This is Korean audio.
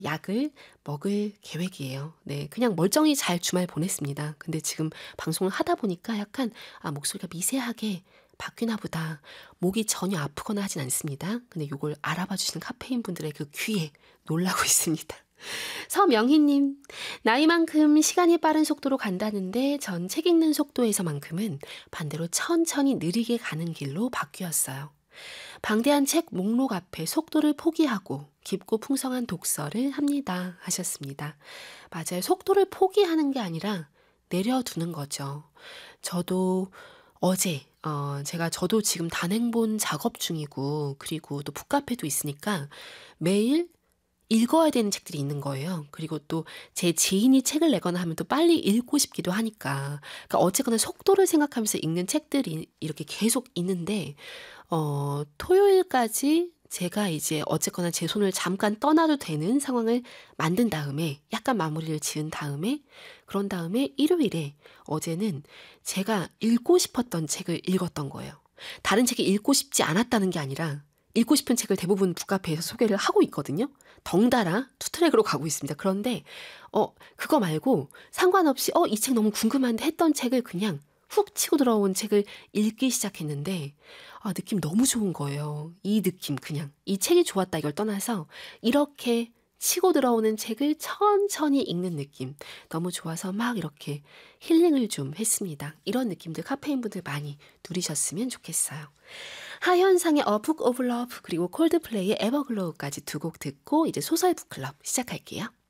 약을 먹을 계획이에요. 네. 그냥 멀쩡히 잘 주말 보냈습니다. 근데 지금 방송을 하다 보니까 약간 '아 목소리가 미세하게 바뀌나 보다.' 목이 전혀 아프거나 하진 않습니다. 근데 요걸 알아봐 주시는 카페인 분들의 그 귀에 놀라고 있습니다. 서명희 님. "나이만큼 시간이 빠른 속도로 간다는데 전 책 읽는 속도에서만큼은 반대로 천천히 느리게 가는 길로 바뀌었어요. 방대한 책 목록 앞에 속도를 포기하고 깊고 풍성한 독서를 합니다." 하셨습니다. 맞아요. 속도를 포기하는 게 아니라 내려두는 거죠. 저도 어제 저도 지금 단행본 작업 중이고 그리고 또 북카페도 있으니까 매일 읽어야 되는 책들이 있는 거예요. 그리고 또 제 지인이 책을 내거나 하면 또 빨리 읽고 싶기도 하니까. 그러니까 어쨌거나 속도를 생각하면서 읽는 책들이 이렇게 계속 있는데 토요일까지 제가 이제 어쨌거나 제 손을 잠깐 떠나도 되는 상황을 만든 다음에 약간 마무리를 지은 다음에 그런 다음에 일요일에 어제는 제가 읽고 싶었던 책을 읽었던 거예요. 다른 책이 읽고 싶지 않았다는 게 아니라 읽고 싶은 책을 대부분 북카페에서 소개를 하고 있거든요. 덩달아 투트랙으로 가고 있습니다. 그런데 그거 말고 상관없이 이 책 너무 궁금한데 했던 책을 그냥 훅 치고 들어온 책을 읽기 시작했는데 느낌 너무 좋은 거예요. 이 느낌 그냥. 이 책이 좋았다 이걸 떠나서 이렇게 치고 들어오는 책을 천천히 읽는 느낌. 너무 좋아서 막 이렇게 힐링을 좀 했습니다. 이런 느낌들 카페인 분들 많이 누리셨으면 좋겠어요. 하현상의 A Book of Love 그리고 콜드플레이의 에버글로우까지 두 곡 듣고 이제 소설 북클럽 시작할게요.